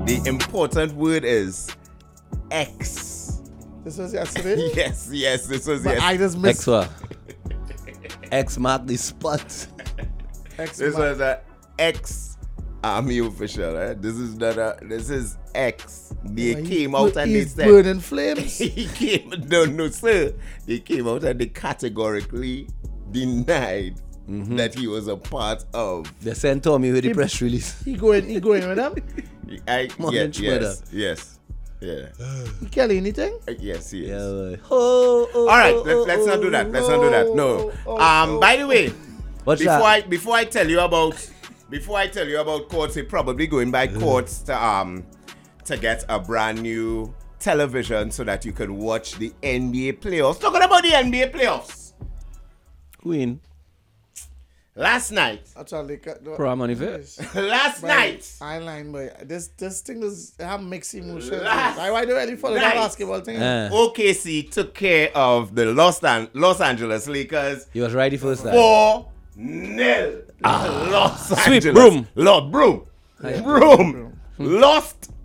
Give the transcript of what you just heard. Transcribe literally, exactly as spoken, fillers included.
The important word is X. This was yesterday? Yes, yes, this was But yes. I just missed X what? X mark the spot. X. This man. was a X Army official. Eh? This is not a. This is X. They He came put- out and they he's said. burning flames. He came. No, no, sir. They came out and they categorically denied that he was a part of. They sent Tommy with the press release. He going, he going with them? I, Morning, yes, yes, Shmurda. yes, yeah, He Kelly anything? Uh, yes, he is. Yeah, boy. Oh, oh, All right, oh, let's, oh, let's not do that. Let's not do that. No. Oh, Um. oh, By the way, What's before that? I before I tell you about before I tell you about Courts, we're probably going by Courts to um to get a brand new television so that you can watch the N B A playoffs. Talking about the N B A playoffs. Queen. Last night, Actually, Pro manifest. last night, I line, boy. This this thing is have mixed emotions. Last I why do really follow night. that basketball thing? Uh, O K C took care of the Los, An- Los Angeles Lakers. he was right the first time. Four nil. Los Sweep, Angeles. broom. Lord Broom. Hi. Broom. Lost